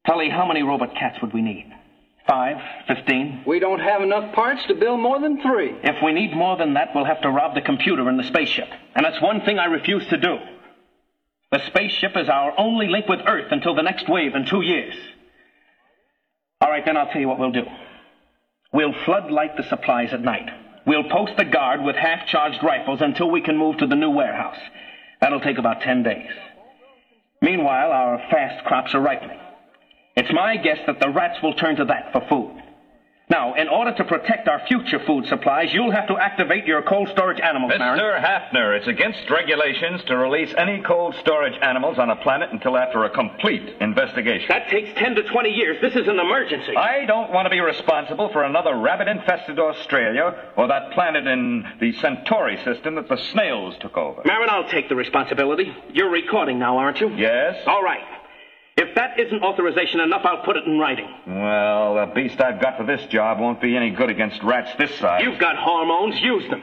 Tully, how many robot cats would we need? 5? 15? We don't have enough parts to build more than 3. If we need more than that, we'll have to rob the computer in the spaceship. And that's one thing I refuse to do. The spaceship is our only link with Earth until the next wave in 2 years. All right, then I'll tell you what we'll do. We'll floodlight the supplies at night. We'll post a guard with half-charged rifles until we can move to the new warehouse. That'll take about 10 days. Meanwhile, our fast crops are ripening. It's my guess that the rats will turn to that for food. Now, in order to protect our future food supplies, you'll have to activate your cold storage animals, Marin. Mr. Hafner, it's against regulations to release any cold storage animals on a planet until after a complete investigation. That takes 10 to 20 years. This is an emergency. I don't want to be responsible for another rabbit-infested Australia or that planet in the Centauri system that the snails took over. Marin, I'll take the responsibility. You're recording now, aren't you? Yes. All right. If that isn't authorization enough, I'll put it in writing. Well, the beast I've got for this job won't be any good against rats this size. You've got hormones. Use them.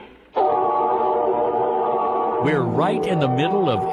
We're right in the middle of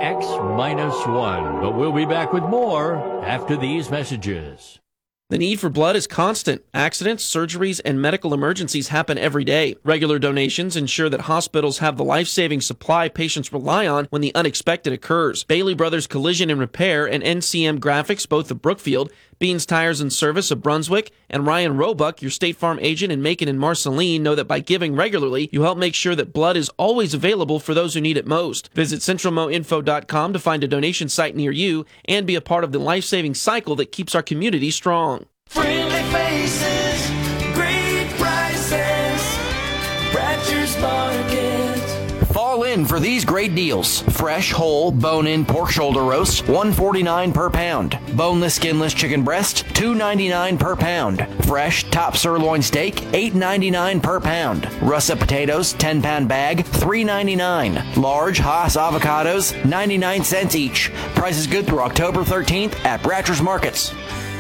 X-1, but we'll be back with more after these messages. The need for blood is constant. Accidents, surgeries, and medical emergencies happen every day. Regular donations ensure that hospitals have the life-saving supply patients rely on when the unexpected occurs. Bailey Brothers Collision and Repair and NCM Graphics, both of Brookfield, Beans Tires and Service of Brunswick, and Ryan Roebuck, your State Farm agent in Macon and Marceline, know that by giving regularly, you help make sure that blood is always available for those who need it most. Visit centralmoinfo.com to find a donation site near you and be a part of the life-saving cycle that keeps our community strong. Friendly faces, great prices, Bratcher's Market. Fall in for these great deals. Fresh, whole, bone-in pork shoulder roast, $1.49 per pound. Boneless, skinless chicken breast, $2.99 per pound. Fresh, top sirloin steak, $8.99 per pound. Russet potatoes, 10-pound bag, $3.99. Large Haas avocados, 99 cents each. Price is good through October 13th at Bratcher's Markets.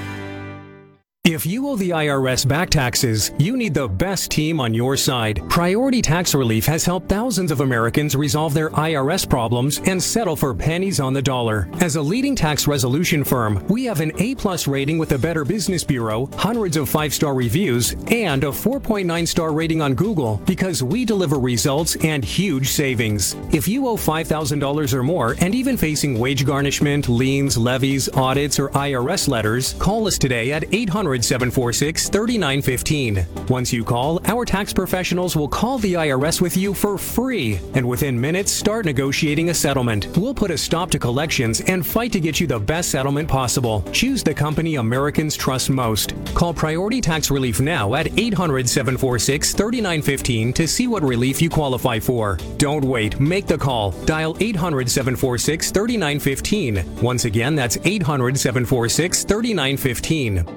If you owe the IRS back taxes, you need the best team on your side. Priority Tax Relief has helped thousands of Americans resolve their IRS problems and settle for pennies on the dollar. As a leading tax resolution firm, we have an A+ rating with the Better Business Bureau, hundreds of 5-star reviews, and a 4.9-star rating on Google because we deliver results and huge savings. If you owe $5,000 or more and even facing wage garnishment, liens, levies, audits, or IRS letters, call us today at 800-746-3915. Once you call, our tax professionals will call the IRS with you for free, and within minutes start negotiating a settlement. We'll put a stop to collections and fight to get you the best settlement possible. Choose the company Americans trust most. Call Priority Tax Relief now at 800-746-3915 to see what relief you qualify for. Don't wait. Make the call. Dial 800-746-3915. Once again, that's 800-746-3915.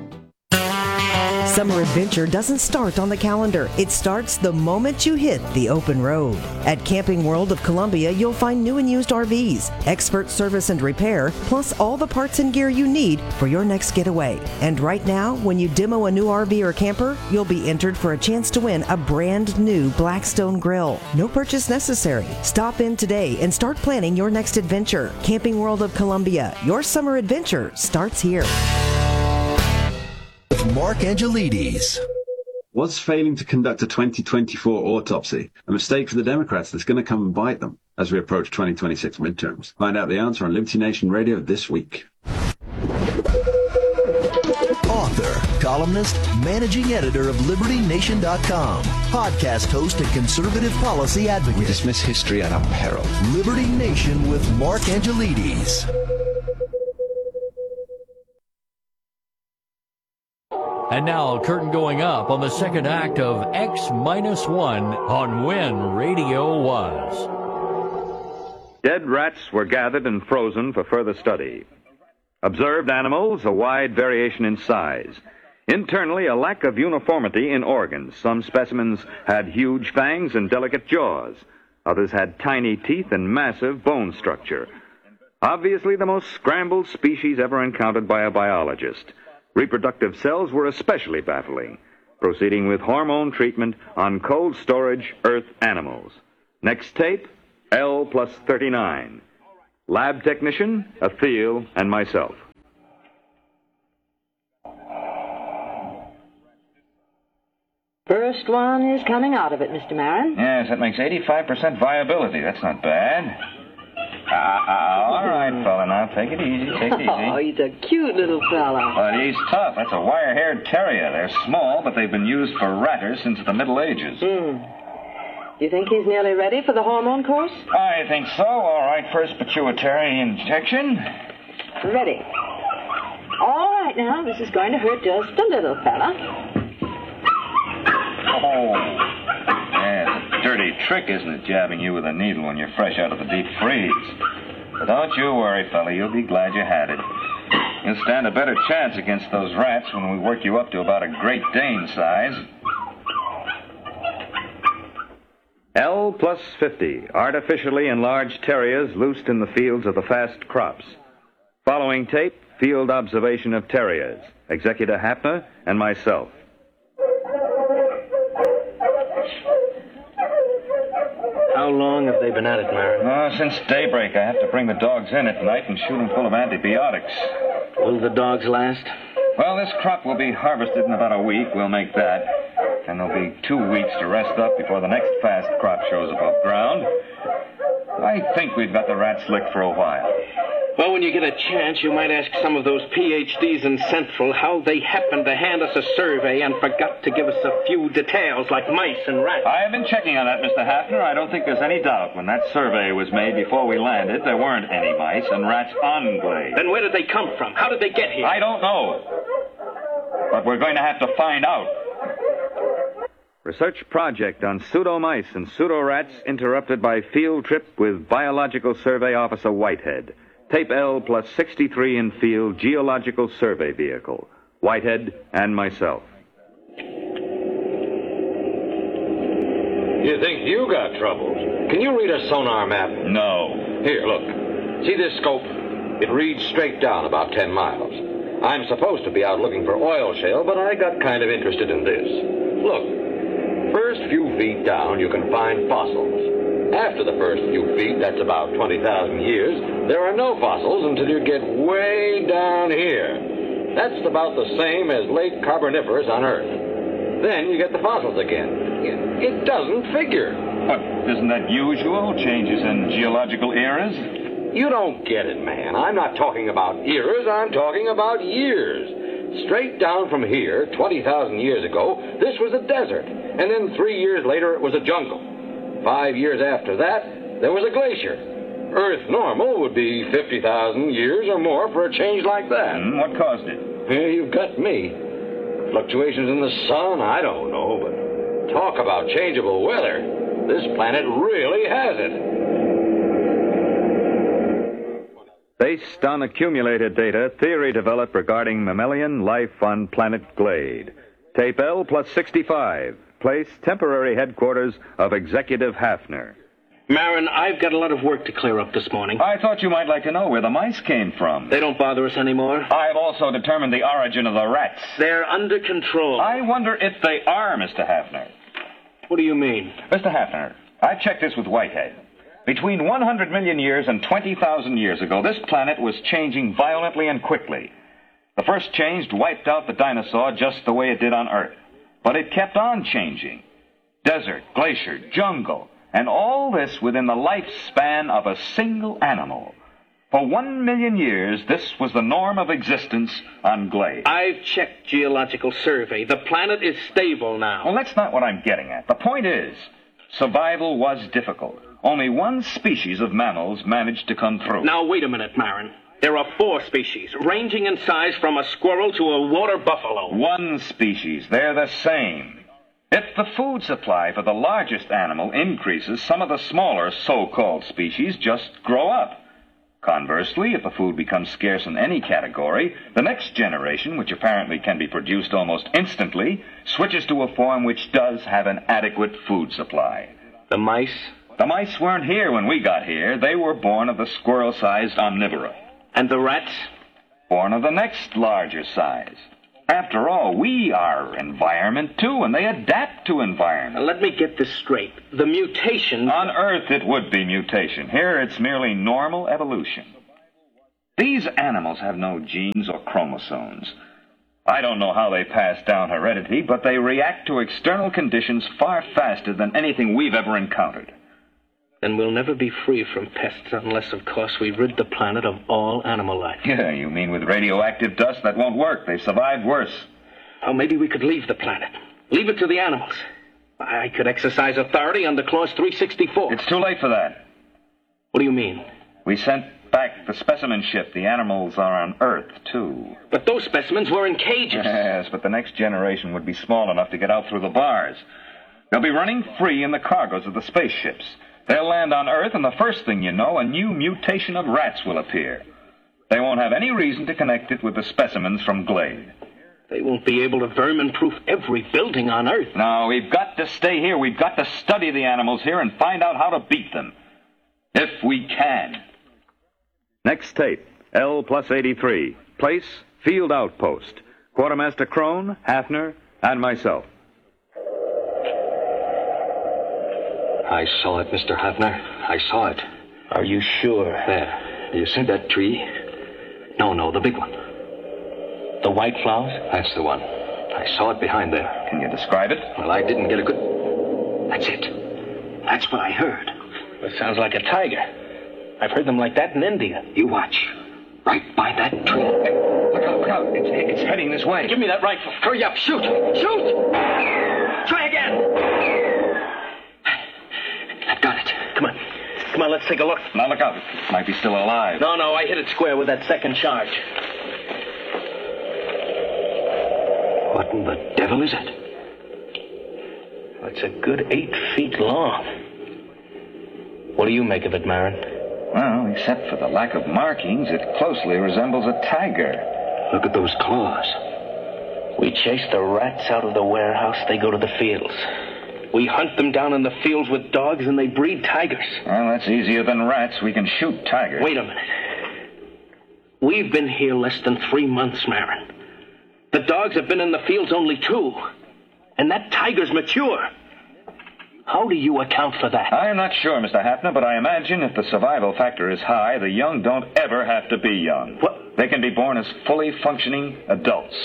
Summer adventure doesn't start on the calendar. It starts the moment you hit the open road. At Camping World of Columbia, you'll find new and used RVs, expert service and repair, plus all the parts and gear you need for your next getaway. And right now, when you demo a new RV or camper, you'll be entered for a chance to win a brand new Blackstone grill. No purchase necessary. Stop in today and start planning your next adventure. Camping World of Columbia, your summer adventure starts here. Mark Angelides. Was failing to conduct a 2024 autopsy a mistake for the Democrats that's going to come and bite them as we approach 2026 midterms? Find out the answer on Liberty Nation Radio this week. Author, columnist, managing editor of LibertyNation.com, podcast host and conservative policy advocate. We dismiss history at our peril. Liberty Nation with Mark Angelides. And now, curtain going up on the second act of X-1 on When Radio Was. Dead rats were gathered and frozen for further study. Observed animals, a wide variation in size. Internally, a lack of uniformity in organs. Some specimens had huge fangs and delicate jaws. Others had tiny teeth and massive bone structure. Obviously the most scrambled species ever encountered by a biologist. Reproductive cells were especially baffling. Proceeding with hormone treatment on cold storage Earth animals. Next tape, L+39. Lab technician, Atheel, and myself. First one is coming out of it, Mr. Marin. Yes, that makes 85% viability. That's not bad. All right, fella, now take it easy, Oh, he's a cute little fella. But he's tough. That's a wire-haired terrier. They're small, but they've been used for ratters since the Middle Ages. Do you think he's nearly ready for the hormone course? I think so. All right, first pituitary injection. Ready. All right, now, this is going to hurt just a little, fella. Oh. Yeah, it's a dirty trick, isn't it, jabbing you with a needle when you're fresh out of the deep freeze? But don't you worry, fella. You'll be glad you had it. You'll stand a better chance against those rats when we work you up to about a Great Dane size. L plus 50, artificially enlarged terriers loosed in the fields of the fast crops. Following tape, field observation of terriers, Executor Hafner and myself. How long have they been at it, Marin? Since daybreak. I have to bring the dogs in at night and shoot them full of antibiotics. Will the dogs last? Well, this crop will be harvested in about a week. We'll make that. And there'll be 2 weeks to rest up before the next fast crop shows above ground. I think we've got the rats licked for a while. Well, when you get a chance, you might ask some of those PhDs in Central how they happened to hand us a survey and forgot to give us a few details like mice and rats. I have been checking on that, Mr. Hafner. I don't think there's any doubt. When that survey was made before we landed, there weren't any mice and rats on Glade. Then where did they come from? How did they get here? I don't know. But we're going to have to find out. Research project on pseudo-mice and pseudo-rats interrupted by field trip with Biological Survey Officer Whitehead. Tape L plus 63 in field geological survey vehicle. Whitehead and myself. You think you got troubles? Can you read a sonar map? No. Here, look. See this scope? It reads straight down about 10 miles. I'm supposed to be out looking for oil shale, but I got kind of interested in this. Look. First few feet down, you can find fossils. After the first few feet, that's about 20,000 years, there are no fossils until you get way down here. That's about the same as late Carboniferous on Earth. Then you get the fossils again. It doesn't figure. But isn't that usual? Changes in geological eras? You don't get it, man. I'm not talking about eras, I'm talking about years. Straight down from here, 20,000 years ago, this was a desert. And then 3 years later, it was a jungle. 5 years after that, there was a glacier. Earth normal would be 50,000 years or more for a change like that. What caused it? Yeah, you've got me. Fluctuations in the sun, I don't know, but talk about changeable weather. This planet really has it. Based on accumulated data, theory developed regarding mammalian life on planet Glade. Tape L plus 65. Place temporary headquarters of Executive Hafner. Marin, I've got a lot of work to clear up this morning. I thought you might like to know where the mice came from. They don't bother us anymore. I've also determined the origin of the rats. They're under control. I wonder if they are, Mr. Hafner. What do you mean? Mr. Hafner, I've checked this with Whitehead. Between 100 million years and 20,000 years ago, this planet was changing violently and quickly. The first change wiped out the dinosaur just the way it did on Earth. But it kept on changing. Desert, glacier, jungle, and all this within the lifespan of a single animal. For 1 million years, this was the norm of existence on Glade. I've checked geological survey. The planet is stable now. Well, that's not what I'm getting at. The point is, survival was difficult. Only one species of mammals managed to come through. Now, wait a minute, Marin. There are 4 species, ranging in size from a squirrel to a water buffalo. One species. They're the same. If the food supply for the largest animal increases, some of the smaller so-called species just grow up. Conversely, if the food becomes scarce in any category, the next generation, which apparently can be produced almost instantly, switches to a form which does have an adequate food supply. The mice? The mice weren't here when we got here. They were born of the squirrel-sized omnivora. And the rats? Born of the next larger size. After all, we are environment, too, and they adapt to environment. Now, let me get this straight. The mutation... On Earth, it would be mutation. Here, it's merely normal evolution. These animals have no genes or chromosomes. I don't know how they pass down heredity, but they react to external conditions far faster than anything we've ever encountered. Then we'll never be free from pests unless, of course, we rid the planet of all animal life. Yeah, you mean with radioactive dust? That won't work. They've survived worse. Oh, maybe we could leave the planet. Leave it to the animals. I could exercise authority under Clause 364. It's too late for that. What do you mean? We sent back the specimen ship. The animals are on Earth, too. But those specimens were in cages. Yes, but the next generation would be small enough to get out through the bars. They'll be running free in the cargoes of the spaceships. They'll land on Earth, and the first thing you know, a new mutation of rats will appear. They won't have any reason to connect it with the specimens from Glade. They won't be able to vermin-proof every building on Earth. No, we've got to stay here. We've got to study the animals here and find out how to beat them. If we can. Next tape, L+83. Place, Field Outpost. Quartermaster Crone, Hafner, and myself. I saw it, Mr. Hafner. I saw it. Are you sure? There. Do you see that tree? No, the big one. The white flowers? That's the one. I saw it behind there. Can you describe it? Well, I didn't get a good... That's it. That's what I heard. It sounds like a tiger. I've heard them like that in India. You watch. Right by that tree. Look out. It's heading this way. Give me that rifle. Hurry up. Shoot. Try again. I've got it. Come on, let's take a look. Now look out. It might be still alive. No, I hit it square with that second charge. What in the devil is it? It's a good 8 feet long. What do you make of it, Marin? Well, except for the lack of markings, it closely resembles a tiger. Look at those claws. We chase the rats out of the warehouse, they go to the fields. We hunt them down in the fields with dogs, and they breed tigers. Well, that's easier than rats. We can shoot tigers. Wait a minute. We've been here less than 3 months, Marin. The dogs have been in the fields only 2. And that tiger's mature. How do you account for that? I'm not sure, Mr. Hafner, but I imagine if the survival factor is high, the young don't ever have to be young. What? They can be born as fully functioning adults.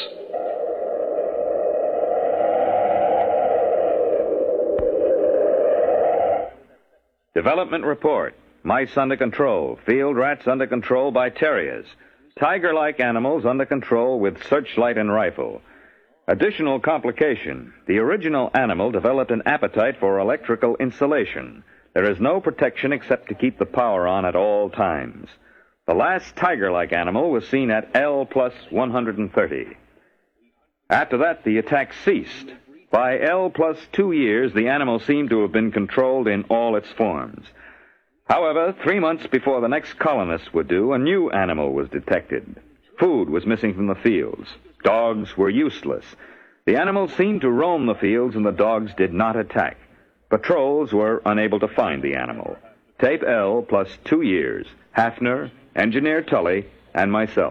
Development report. Mice under control. Field rats under control by terriers. Tiger-like animals under control with searchlight and rifle. Additional complication. The original animal developed an appetite for electrical insulation. There is no protection except to keep the power on at all times. The last tiger-like animal was seen at L+130. After that, the attack ceased. By L+2 years, the animal seemed to have been controlled in all its forms. However, 3 months before the next colonists would do, a new animal was detected. Food was missing from the fields. Dogs were useless. The animals seemed to roam the fields, and the dogs did not attack. Patrols were unable to find the animal. Tape L+2 years. Hafner, Engineer Tully, and myself.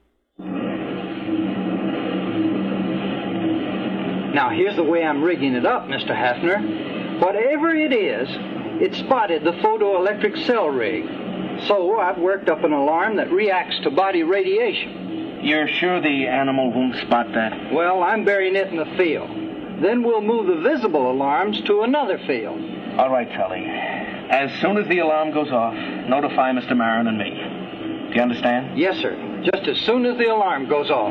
Now, here's the way I'm rigging it up, Mr. Hafner. Whatever it is, it spotted the photoelectric cell rig. So I've worked up an alarm that reacts to body radiation. You're sure the animal won't spot that? Well, I'm burying it in the field. Then we'll move the visible alarms to another field. All right, Tully. As soon as the alarm goes off, notify Mr. Marin and me. Do you understand? Yes, sir. Just as soon as the alarm goes off.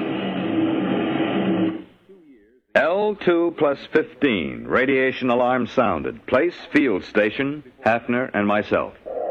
L2+15. Radiation alarm sounded. Place, field station, Hafner, and myself.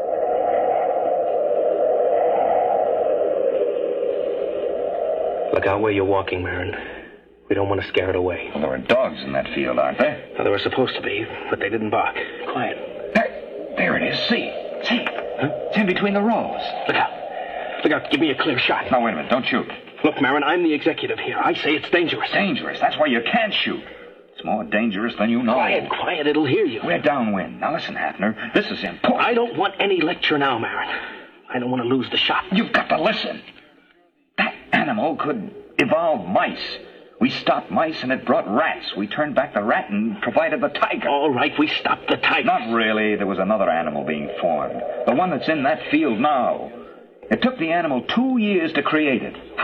Look out where you're walking, Marin. We don't want to scare it away. Well, there are dogs in that field, aren't there? Well, there were supposed to be, but they didn't bark. Quiet. There it is. See? Huh? It's in between the rows. Look out. Look out. Give me a clear shot. Now, wait a minute. Don't shoot. Look, Marin, I'm the executive here. I say it's dangerous. Dangerous? That's why you can't shoot. It's more dangerous than you know. Quiet. It'll hear you. We're downwind. Now, listen, Hafner. This is important. I don't want any lecture now, Marin. I don't want to lose the shot. You've got to listen. That animal could evolve mice. We stopped mice and it brought rats. We turned back the rat and provided the tiger. All right, we stopped the tiger. Not really. There was another animal being formed. The one that's in that field now. It took the animal 2 years to create it.